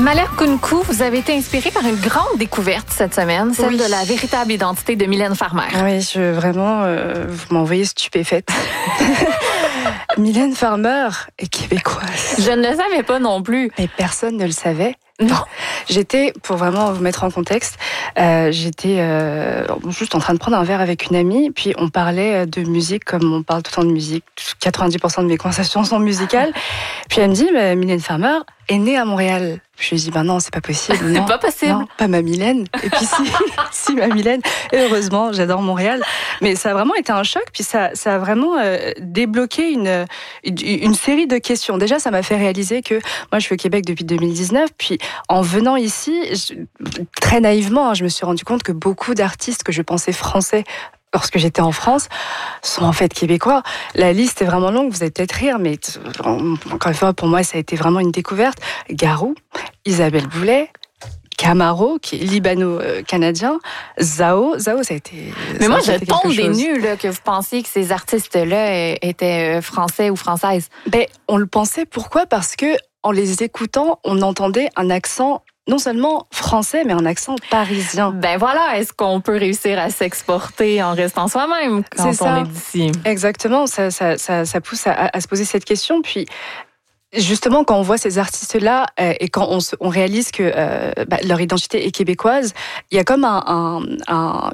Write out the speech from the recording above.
Malher Kounkou, vous avez été inspirée par une grande découverte cette semaine, celle de la véritable identité de Mylène Farmer. Oui, vous m'envoyez stupéfaite. Mylène Farmer est québécoise. Je ne le savais pas non plus. Mais personne ne le savait. Non. J'étais, pour vraiment vous mettre en contexte, j'étais juste en train de prendre un verre avec une amie, puis on parlait de musique comme on parle tout le temps de musique. 90% de mes conversations sont musicales. Puis elle me dit, Mylène Farmer est née à Montréal. Je lui ai dit, non, c'est pas possible. C'est pas possible. Non, pas ma Mylène. Et puis si ma Mylène. Et heureusement, j'adore Montréal. Mais ça a vraiment été un choc. Puis ça a vraiment débloqué une série de questions. Déjà, ça m'a fait réaliser que moi, je suis au Québec depuis 2019. Puis en venant ici, très naïvement, je me suis rendu compte que beaucoup d'artistes que je pensais français lorsque j'étais en France, sont en fait québécois. La liste est vraiment longue, vous allez peut-être rire, mais encore une fois, pour moi, ça a été vraiment une découverte. Garou, Isabelle Boulay, Camaro, qui est libano-canadien, Zao, ça a été... Mais moi, je tombe des nues que vous pensiez que ces artistes-là étaient français ou françaises. On le pensait, pourquoi ? Parce que en les écoutant, on entendait un accent non seulement français, mais un accent parisien. Voilà, est-ce qu'on peut réussir à s'exporter en restant soi-même quand on est d'ici? Exactement, ça pousse à se poser cette question. Puis, justement, quand on voit ces artistes-là et quand on réalise que leur identité est québécoise, il y a comme